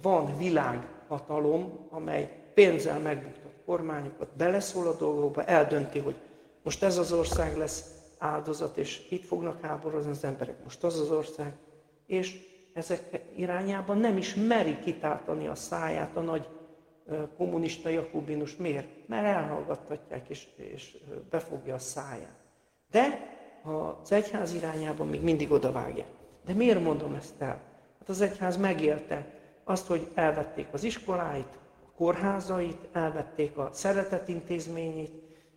van világhatalom, amely pénzzel megbuktat kormányokat, beleszól a dolgokba, eldönti, hogy most ez az ország lesz áldozat, és itt fognak háborozni az emberek, most az ország, és ezek irányában nem is meri kitáltani a száját a nagy kommunista jakobinus. Miért? Mert elhallgattatják, és befogja a száját. De az egyház irányában még mindig odavágják. De miért mondom ezt el? Hát az egyház megélte azt, hogy elvették az iskoláit, a kórházait, elvették a szeretetintézményét.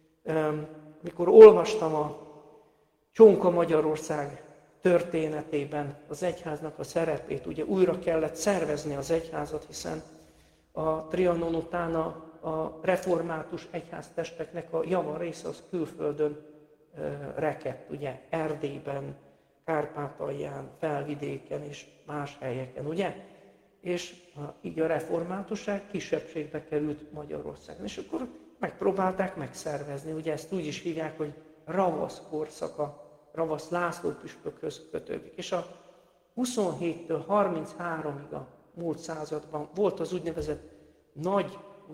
Mikor olvastam a Csonka Magyarország történetében az egyháznak a szerepét, ugye újra kellett szervezni az egyházat, hiszen a Trianon után a református egyháztesteknek a javarésze az külföldön rekedt, ugye Erdélyben, Kárpátalján, Felvidéken és más helyeken, ugye? És így a reformátusság kisebbségbe került Magyarországon. És akkor megpróbálták megszervezni, ugye ezt úgy is hívják, hogy ravasz korszaka, Ravasz László püspökhöz kötődik. És a 27-től 33-ig a múlt században volt az úgynevezett nagy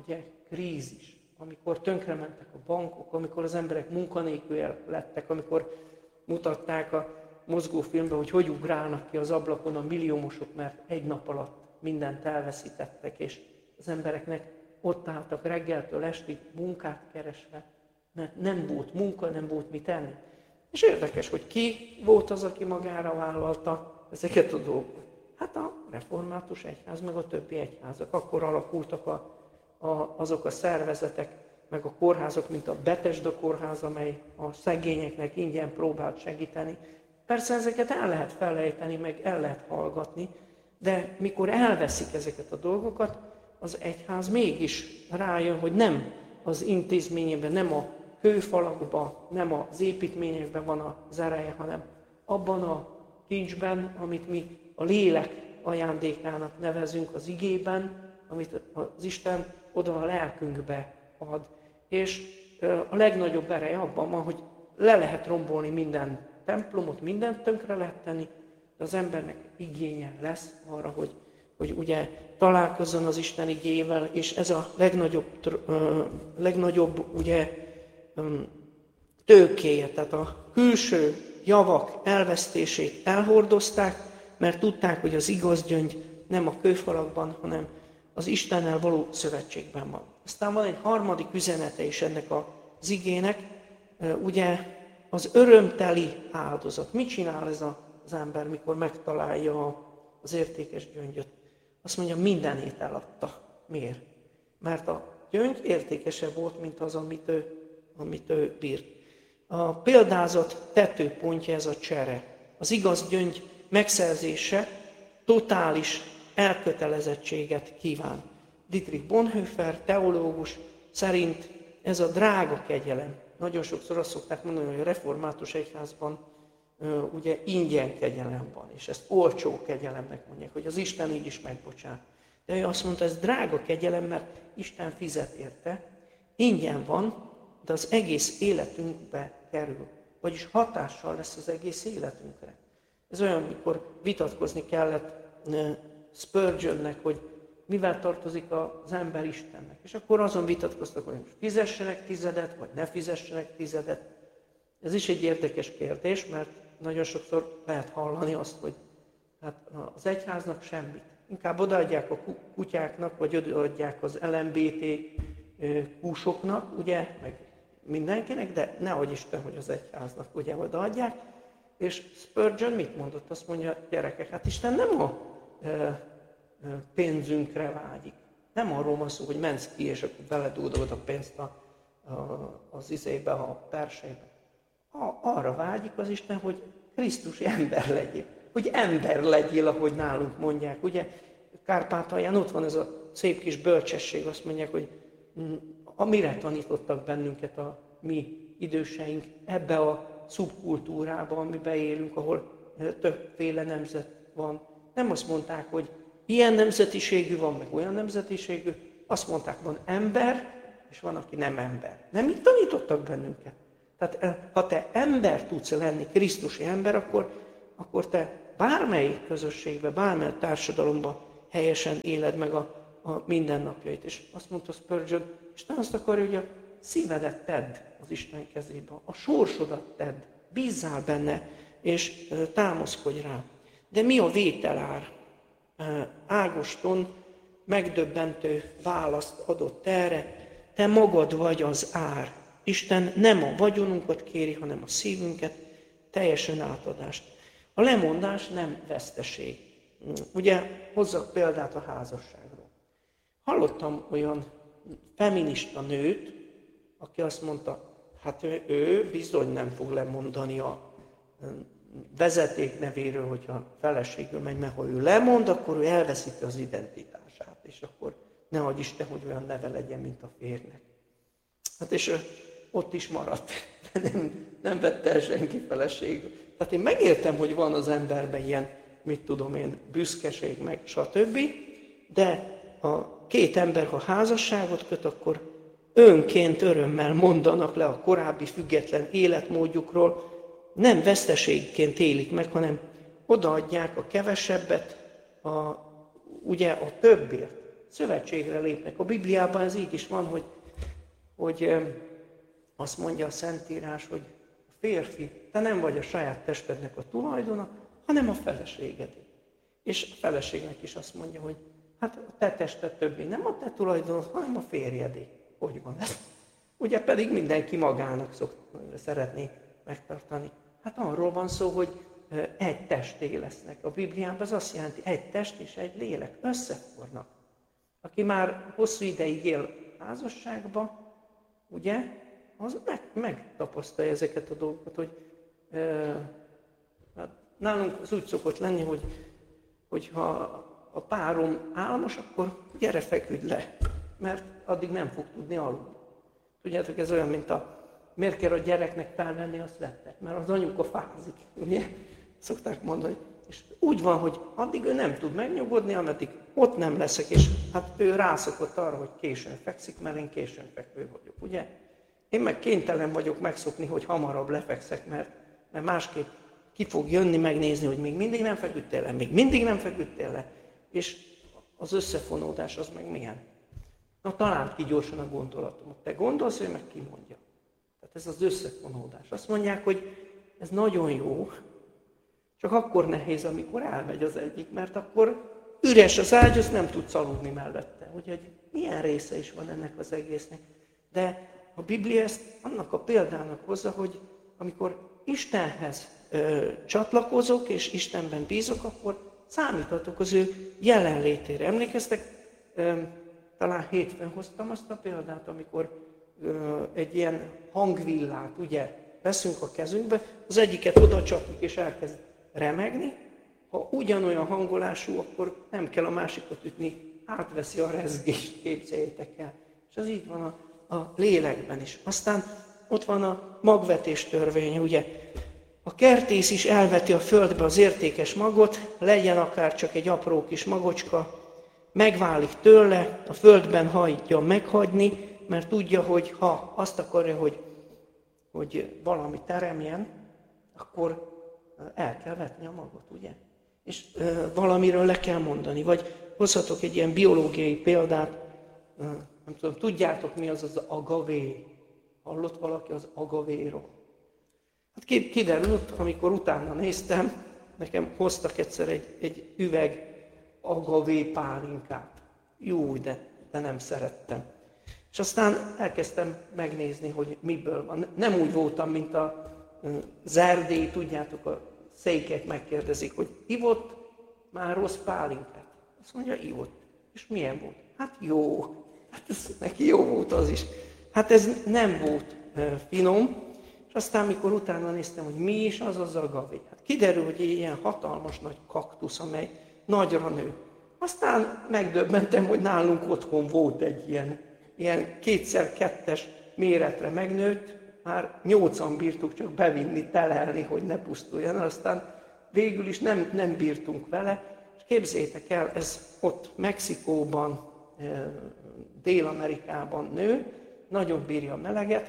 krízis, amikor tönkrementek a bankok, amikor az emberek munkanélkül lettek, amikor mutatták a mozgófilmben, hogy ugrálnak ki az ablakon a milliómosok, mert egy nap alatt mindent elveszítettek, és az embereknek ott álltak reggeltől estig munkát keresve, mert nem volt munka, nem volt mit tenni. És érdekes, hogy ki volt az, aki magára vállalta ezeket a dolgokat. Hát a református egyház, meg a többi egyházak. Akkor alakultak azok a szervezetek, meg a kórházak, mint a Betesda kórház, amely a szegényeknek ingyen próbált segíteni. Persze ezeket el lehet felejteni, meg el lehet hallgatni, de mikor elveszik ezeket a dolgokat, az egyház mégis rájön, hogy nem az intézményében, nem a kőfalakban, nem az építményekben van az ereje, hanem abban a kincsben, amit mi a lélek ajándékának nevezünk, az igében, amit az Isten oda a lelkünkbe ad. És a legnagyobb ereje abban van, hogy le lehet rombolni minden templomot, mindent tönkre lehet tenni, de az embernek igénye lesz arra, hogy ugye találkozzon az Isten igével, és ez a legnagyobb ugye, tőkéje, tehát a külső javak elvesztését elhordozták, mert tudták, hogy az igaz gyöngy nem a kőfalakban, hanem az Istennel való szövetségben van. Aztán van egy harmadik üzenete is ennek az igének, ugye az örömteli áldozat. Mit csinál ez az ember, mikor megtalálja az értékes gyöngyöt? Azt mondja, mindenét eladta. Miért? Mert a gyöngy értékesebb volt, mint az, amit ő bírt. A példázat tetőpontja ez a csere. Az igaz gyöngy megszerzése totális elkötelezettséget kíván. Dietrich Bonhoeffer, teológus szerint ez a drága kegyelem. Nagyon sokszor azt szokták mondani, hogy a református egyházban ugye ingyen kegyelem van, és ezt olcsó kegyelemnek mondják, hogy az Isten így is megbocsát. De ő azt mondta, ez drága kegyelem, mert Isten fizet érte, ingyen van, de az egész életünkbe kerül. Vagyis hatással lesz az egész életünkre. Ez olyan, mikor vitatkozni kellett Spurgeonnek, hogy mivel tartozik az ember Istennek. És akkor azon vitatkoztak, hogy fizessenek tizedet, vagy ne fizessenek tizedet. Ez is egy érdekes kérdés, mert nagyon sokszor lehet hallani azt, hogy hát az egyháznak semmit. Inkább odaadják a kutyáknak, vagy odaadják az LMBT kúsoknak, ugye, meg mindenkinek, de nehogy Isten, hogy az egyháznak ugye odaadják. És Spurgeon mit mondott? Azt mondja, gyerekek, hát Isten nem a pénzünkre vágyik. Nem arról van szó, hogy mensz ki, és akkor beledúdolod a pénzt az izébe, a persejbe. Arra vágyik az Isten, hogy Krisztus ember legyél. Hogy ember legyél, ahogy nálunk mondják. Ugye Kárpátalján ott van ez a szép kis bölcsesség, azt mondják, hogy amire tanítottak bennünket a mi időseink ebbe a szubkultúrába, amiben élünk, ahol többféle nemzet van. Nem azt mondták, hogy ilyen nemzetiségű van, meg olyan nemzetiségű. Azt mondták, van ember, és van, aki nem ember. Nem így tanítottak bennünket. Tehát ha te ember tudsz lenni, Krisztusi ember, akkor te bármelyik közösségbe, bármely társadalomba helyesen éled meg a mindennapjait. És azt mondta Spurgeon, Isten azt akarja, hogy a szívedet tedd az Isten kezébe, a sorsodat tedd, bízzál benne, és támaszkodj rá. De mi a vételár? Ágoston megdöbbentő választ adott erre, te magad vagy az ár. Isten nem a vagyonunkat kéri, hanem a szívünket, teljesen átadást. A lemondás nem veszteség. Ugye hozzak példát a házasságról. Hallottam olyan feminista nőt, aki azt mondta, hát ő bizony nem fog lemondani a vezeték nevéről, hogyha feleségül megy, mert ha ő lemond, akkor ő elveszíti az identitását, és akkor ne adj Isten, hogy olyan neve legyen, mint a férjnek. Hát és ott is maradt, nem vette el senki feleségül. Tehát én megértem, hogy van az emberben ilyen, mit tudom én, büszkeség, meg stb., de a két ember, ha házasságot köt, akkor önként, örömmel mondanak le a korábbi független életmódjukról, nem veszteségként élik meg, hanem odaadják a kevesebbet, ugye a többért. Szövetségre lépnek. A Bibliában ez így is van, hogy azt mondja a Szentírás, hogy a férfi, te nem vagy a saját testednek a tulajdona, hanem a feleségedé. És a feleségnek is azt mondja, hogy hát a te tested többé nem a te tulajdonod, hanem a férjedé. Hogy van ez? Ugye pedig mindenki magának szeretné megtartani. Hát arról van szó, hogy egy testé lesznek. A Bibliában az azt jelenti, egy test és egy lélek összefornak. Aki már hosszú ideig él házasságba, ugye, az megtapasztalja ezeket a dolgokat, hogy hát nálunk az úgy szokott lenni, hogy ha a párom álmos, akkor gyere, feküdj le, mert addig nem fog tudni aludni. Tudjátok, ez olyan, mint miért kell a gyereknek felvenni a szvettet, mert az anyuka fázik, ugye? Szokták mondani. És úgy van, hogy addig ő nem tud megnyugodni, ameddig ott nem leszek, és hát ő rászokott arra, hogy későn fekszik, mert én későn fekvő vagyok, ugye? Én meg kénytelen vagyok megszokni, hogy hamarabb lefekszek, mert másképp ki fog jönni, megnézni, hogy még mindig nem feküdtél le, még mindig nem feküdtél le. És az összefonódás az meg milyen? Na, találd ki gyorsan a gondolatomot. Te gondolsz, hogy meg kimondja. Tehát ez az összefonódás. Azt mondják, hogy ez nagyon jó, csak akkor nehéz, amikor elmegy az egyik, mert akkor üres az ágy, azt nem tudsz aludni mellette. Úgyhogy milyen része is van ennek az egésznek. De a Biblia ezt annak a példának hozza, hogy amikor Istenhez csatlakozok, és Istenben bízok, akkor számíthatok az ő jelenlétére. Emlékeztek, talán hétfőn hoztam azt a példát, amikor egy ilyen hangvillát, ugye, veszünk a kezünkbe, az egyiket oda csapjuk és elkezd remegni, ha ugyanolyan hangolású, akkor nem kell a másikat ütni, átveszi a rezgést, képzeljétek el. És ez így van a lélekben is. Aztán ott van a magvetés törvénye, ugye. A kertész is elveti a földbe az értékes magot, legyen akár csak egy apró kis magocska, megválik tőle, a földben hagyja meghagyni, mert tudja, hogy ha azt akarja, hogy valami teremjen, akkor el kell vetni a magot, ugye? És valamiről le kell mondani. Vagy hozhatok egy ilyen biológiai példát, nem tudom, tudjátok mi az agavé? Hallott valaki az agavéról? Hát kiderült, amikor utána néztem, nekem hoztak egyszer egy üveg agavé pálinkát. Jó, de nem szerettem. És aztán elkezdtem megnézni, hogy miből van. Nem úgy voltam, mint az erdély, tudjátok, a székek megkérdezik, hogy ivott már rossz pálinkát. Azt mondja, ivott. És milyen volt? Hát jó. Hát ez neki jó volt az is. Hát ez nem volt finom. És aztán, mikor utána néztem, hogy mi is az agavé. Hát kiderül, hogy egy ilyen hatalmas nagy kaktusz, amely nagyra nő. Aztán megdöbbentem, hogy nálunk otthon volt egy ilyen 2x2-es méretre megnőtt, már 8-an bírtuk csak bevinni, telelni, hogy ne pusztuljon, aztán végül is nem bírtunk vele. És képzeljétek el, ez ott Mexikóban, Dél-Amerikában nő, nagyon bírja a meleget,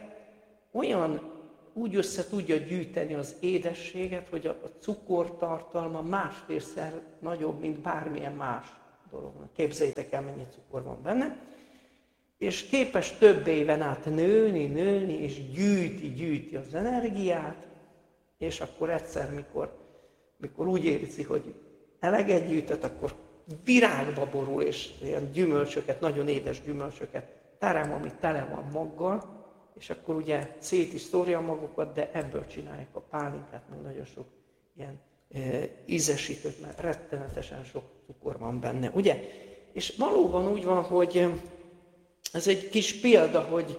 úgy össze tudja gyűjteni az édességet, hogy a cukortartalma másfélszer nagyobb, mint bármilyen más dolognak. Képzeljétek el, mennyi cukor van benne. És képes több éven át nőni, és gyűjti az energiát, és akkor egyszer, mikor úgy érzi, hogy eleget gyűjtött, akkor virágba borul, és ilyen gyümölcsöket, nagyon édes gyümölcsöket terem, ami tele van maggal, és akkor ugye szét is szórja magukat, de ebből csinálják a pálinkát, meg nagyon sok ilyen ízesítőt, mert rettenetesen sok cukor van benne, ugye? És valóban úgy van, hogy ez egy kis példa, hogy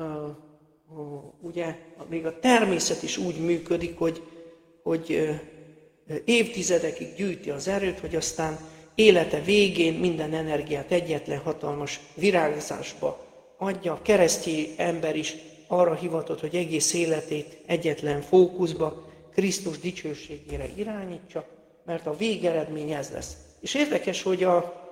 ugye még a természet is úgy működik, hogy évtizedekig gyűjti az erőt, hogy aztán élete végén minden energiát egyetlen hatalmas virágzásba adja. A keresztény ember is arra hivatott, hogy egész életét egyetlen fókuszba, Krisztus dicsőségére irányítsa, mert a végeredmény ez lesz. És érdekes, hogy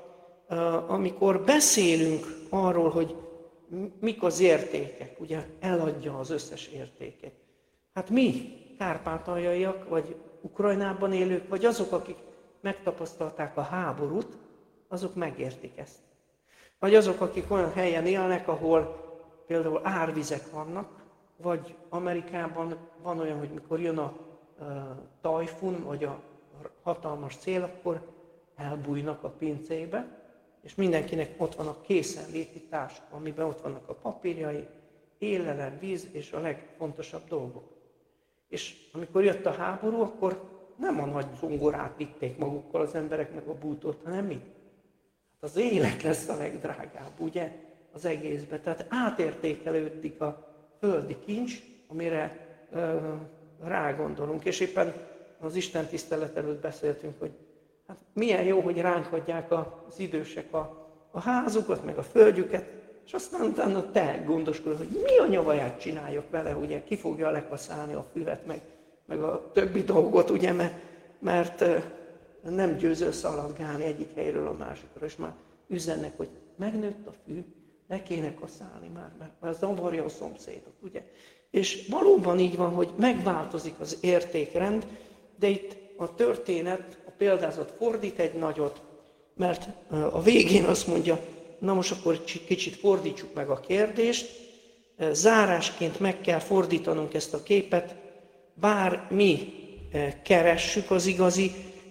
amikor beszélünk arról, hogy mik az értékek, ugye eladja az összes értéket. Hát mi, kárpátaljaiak, vagy Ukrajnában élők, vagy azok, akik megtapasztalták a háborút, azok megértik ezt. Vagy azok, akik olyan helyen élnek, ahol például árvizek vannak, vagy Amerikában van olyan, hogy mikor jön a tajfun, vagy a hatalmas szél, akkor elbújnak a pincébe, és mindenkinek ott van a készenléti táska, amiben ott vannak a papírjai, élelem, víz és a legfontosabb dolgok. És amikor jött a háború, akkor nem a nagy zongorát vitték magukkal az emberek, meg a bútót, hanem mit? Hát az élet lesz a legdrágább, ugye, az egészben. Tehát átértékelődik a földi kincs, amire rágondolunk. És éppen az Isten tisztelet előtt beszéltünk, hogy hát milyen jó, hogy ránk hagyják az idősek a házukat, meg a földjüket, és aztán utána te gondoskodod, hogy mi a nyavaját csináljak vele, ugye, ki fogja lekaszálni a füvet, meg a többi dolgot, ugye, mert nem győzöl szaladgálni egyik helyről a másikra, és már üzennek, hogy megnőtt a fű, ne kéne kaszálni már, mert zavarja a szomszédot, ugye. És valóban így van, hogy megváltozik az értékrend, de itt a történet, a példázat fordít egy nagyot, mert a végén azt mondja, na most akkor kicsit fordítsuk meg a kérdést, zárásként meg kell fordítanunk ezt a képet, bár mi keressük az igazi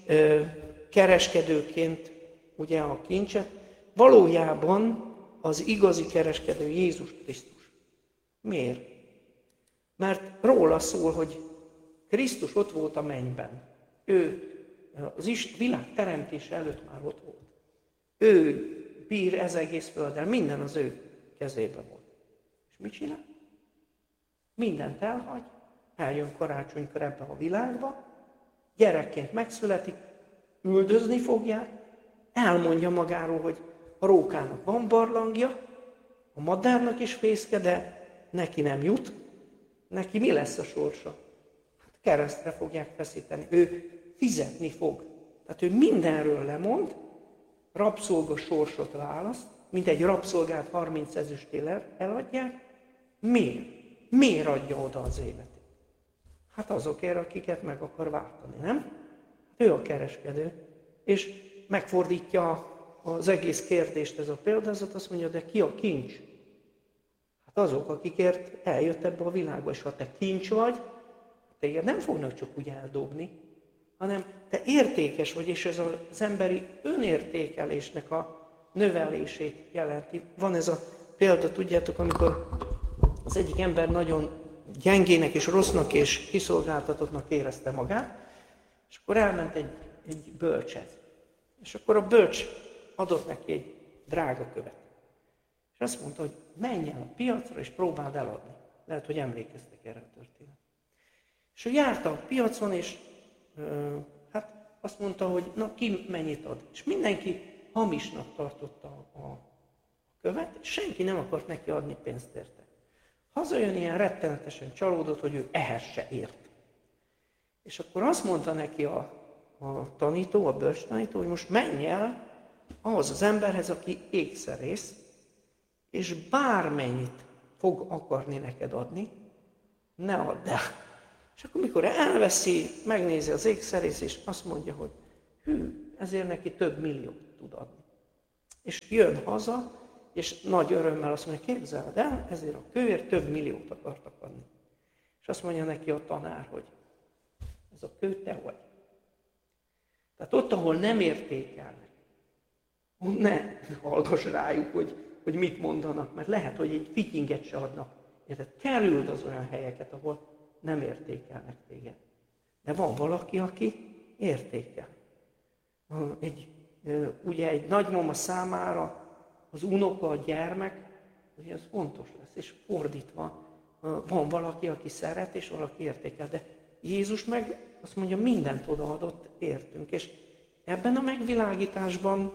kereskedőként ugye a kincset, valójában az igazi kereskedő Jézus Krisztus. Miért? Mert róla szól, hogy Krisztus ott volt a mennyben. Ő az világ teremtése előtt már ott volt. Ő bír ez egész földdel, minden az ő kezében volt. És mit csinál? Mindent elhagy, eljön karácsonykor ebbe a világba, gyerekként megszületik, üldözni fogják, elmondja magáról, hogy a rókának van barlangja, a madárnak is fészke, de neki nem jut. Neki mi lesz a sorsa? Hát keresztre fogják feszíteni. Ő fizetni fog. Tehát ő mindenről lemond, rabszolga sorsot választ, mint egy rabszolgát 30 ezüstért eladják. Miért? Miért adja oda az életét? Hát azokért, akiket meg akar váltani, nem? Ő a kereskedő. És megfordítja az egész kérdést ez a példázat, azt mondja, de ki a kincs? Hát azok, akikért eljött ebbe a világba, és ha te kincs vagy, téged nem fognak csak úgy eldobni, hanem te értékes vagy, és ez az emberi önértékelésnek a növelését jelenti. Van ez a példa, tudjátok, amikor az egyik ember nagyon gyengének és rossznak és kiszolgáltatottnak érezte magát, és akkor elment egy bölcshez. És akkor a bölcs adott neki egy drága követ. És azt mondta, hogy menj el a piacra, és próbáld eladni. Lehet, hogy emlékeztek erre a történetre. És ő járta a piacon, és hát azt mondta, hogy na ki mennyit ad. És mindenki hamisnak tartotta a követ, és senki nem akart neki adni pénzt érte. Hazajön ilyen rettenetesen csalódott, hogy ő ehhez se ért. És akkor azt mondta neki a tanító, a bölcs tanító, hogy most menj el ahhoz az emberhez, aki ékszerész, és bármennyit fog akarni neked adni, ne add el. És akkor mikor elveszi, megnézi az ékszerész, és azt mondja, hogy ezért neki több milliót tud adni. És jön haza, és nagy örömmel azt mondja, képzeld el, ezért a kőért több milliót akartak adni. És azt mondja neki a tanár, hogy ez a kő te vagy. Tehát ott, ahol nem értékelnek, ne hallgass rájuk, hogy mit mondanak, mert lehet, hogy egy fityinget se adnak. Érted? Kerüld az olyan helyeket, ahol nem értékelnek téged. De van valaki, aki értékel. Ugye egy nagymama számára az unoka, a gyermek, ugye ez fontos lesz, és fordítva van valaki, aki szeret, és valaki értékel. De Jézus meg azt mondja, mindent odaadott értünk. És ebben a megvilágításban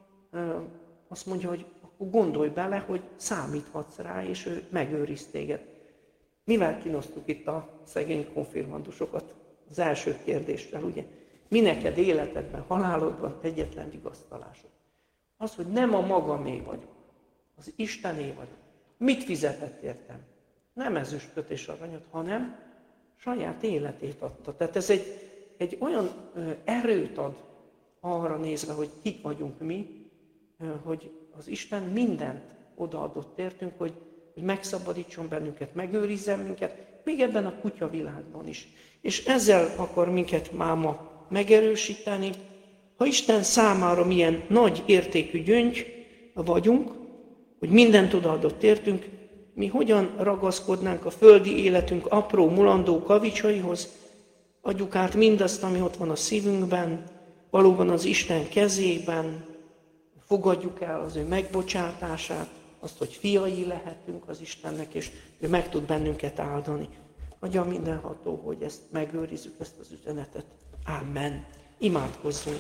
azt mondja, hogy akkor gondolj bele, hogy számíthatsz rá, és ő megőriz téged. Mivel kínosztuk itt a szegény konfirmandusokat? Az első kérdéssel, ugye? Mi neked életedben, halálodban egyetlen vigasztalásod? Az, hogy nem a magamé vagyok, az Istené vagyok. Mit fizetett értem? Nem ezüstöt és aranyat, hanem saját életét adta. Tehát ez egy olyan erőt ad arra nézve, hogy kik vagyunk mi, hogy az Isten mindent odaadott értünk, hogy megszabadítson bennünket, megőrizzen minket, még ebben a kutyavilágban is. És ezzel akar minket máma megerősíteni, ha Isten számára milyen nagy értékű gyöngy vagyunk, hogy mindent odaadott értünk, mi hogyan ragaszkodnánk a földi életünk apró, mulandó kavicsaihoz, adjuk át mindazt, ami ott van a szívünkben, valóban az Isten kezében, fogadjuk el az ő megbocsátását, azt, hogy fiai lehetünk az Istennek, és ő meg tud bennünket áldani. Adja mindenható, hogy ezt megőrizzük, ezt az üzenetet. Amen. Imádkozzunk.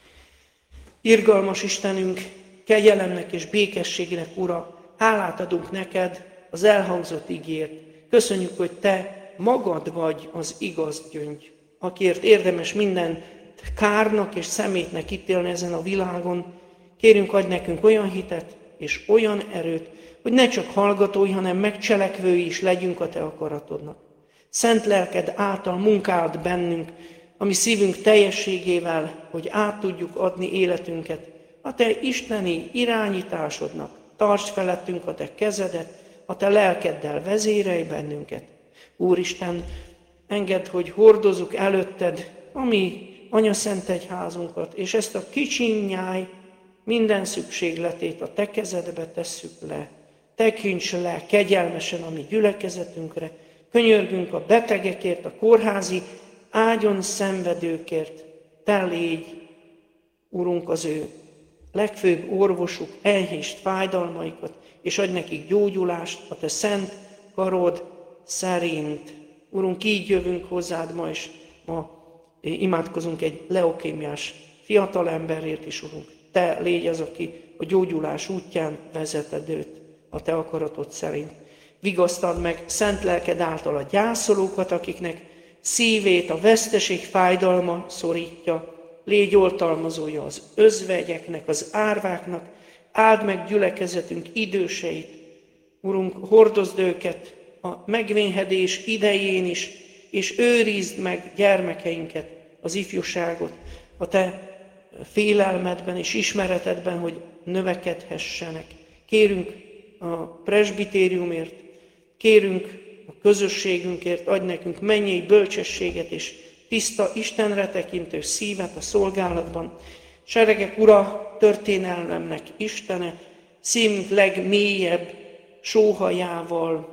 Irgalmas Istenünk, kegyelemnek és békességnek, Ura, hálát adunk neked az elhangzott igért. Köszönjük, hogy te magad vagy az igaz gyöngy, akiért érdemes minden kárnak és szemétnek ítélni ezen a világon. Kérünk, adj nekünk olyan hitet és olyan erőt, hogy ne csak hallgatói, hanem megcselekvői is legyünk a te akaratodnak. Szent lelked által munkáld bennünk, ami szívünk teljességével, hogy át tudjuk adni életünket a te isteni irányításodnak. Tartsd felettünk a te kezedet, a te lelkeddel vezérelj bennünket. Úristen, engedd, hogy hordozzuk előtted a mi anyaszent egyházunkat, és ezt a kicsinnyáj minden szükségletét a te kezedbe tesszük le. Tekints le kegyelmesen a mi gyülekezetünkre, könyörgünk a betegekért, a kórházi ágyon szenvedőkért. Te légy, Urunk, az ő legfőbb orvosuk, enyhítsd fájdalmaikat, és adj nekik gyógyulást a te szent karod szerint. Urunk, így jövünk hozzád ma, és ma imádkozunk egy leukémiás fiatalemberért is, Urunk. Te légy az, aki a gyógyulás útján vezeted őt a te akaratod szerint. Vigasztald meg szent lelked által a gyászolókat, akiknek szívét a veszteség fájdalma szorítja. Légy oltalmazója az özvegyeknek, az árváknak, áld meg gyülekezetünk időseit. Urunk, hordozd őket a megvénhedés idején is, és őrizd meg gyermekeinket, az ifjúságot, a te félelmedben és ismeretedben, hogy növekedhessenek. Kérünk a presbitériumért, kérünk a közösségünkért, adj nekünk mennyei bölcsességet és tiszta Istenre tekintő szívet a szolgálatban. Seregek Ura, történelmemnek Istene, szívünk legmélyebb sóhajával,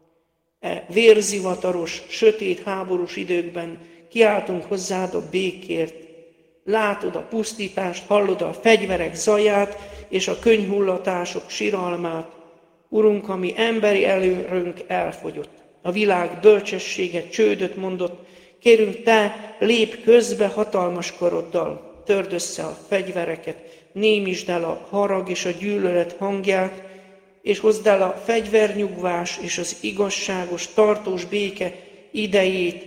vérzivataros, sötét, háborús időkben kiáltunk hozzád a békért. Látod a pusztítást, hallod a fegyverek zaját és a könnyhullatások siralmát. Urunk, ami emberi előrünk elfogyott, a világ bölcsessége csődöt mondott, kérünk, te lép közbe hatalmas karoddal, törd össze a fegyvereket, némítsd el a harag és a gyűlölet hangját, és hozd el a fegyvernyugvás és az igazságos, tartós béke idejét,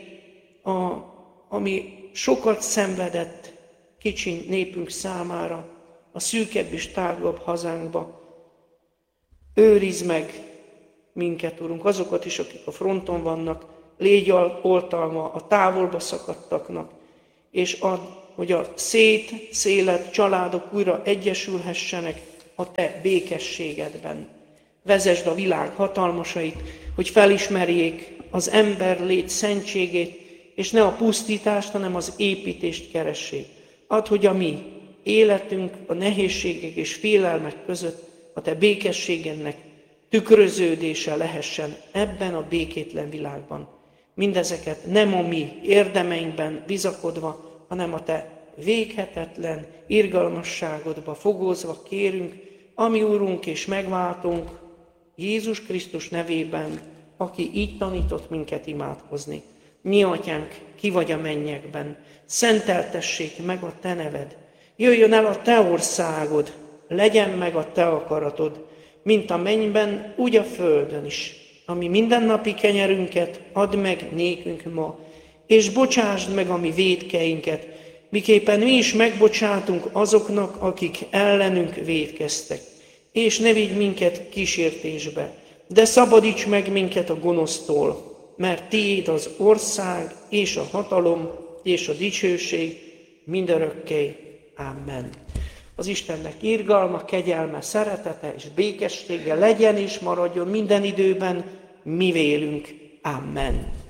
ami sokat szenvedett kicsi népünk számára, a szűkebb és tágabb hazánkba. Őrizd meg minket, Urunk, azokat is, akik a fronton vannak, légy oltalma a távolba szakadtaknak, és add, hogy a szétszélett családok újra egyesülhessenek, a te békességedben. Vezesd a világ hatalmasait, hogy felismerjék az ember lét szentségét, és ne a pusztítást, hanem az építést keressék. Add, hogy a mi életünk a nehézségek és félelmek között a te békességednek tükröződése lehessen ebben a békétlen világban. Mindezeket nem a mi érdemeinkben bizakodva, hanem a te véghetetlen irgalmasságodba fogózva kérünk, ami Úrunk és megváltunk, Jézus Krisztus nevében, aki így tanított minket imádkozni. Mi atyánk, ki vagy a mennyekben, szenteltessék meg a te neved, jöjjön el a te országod, legyen meg a te akaratod, mint a mennyben, úgy a földön is. Ami mindennapi kenyerünket add meg nékünk ma, és bocsásd meg a mi vétkeinket, miképpen mi is megbocsátunk azoknak, akik ellenünk vétkeztek. És ne vigy minket kísértésbe, de szabadíts meg minket a gonosztól, mert tiéd az ország, és a hatalom, és a dicsőség mindörökké. Amen. Az Istennek irgalma, kegyelme, szeretete és békessége legyen és maradjon minden időben mi vélünk. Amen.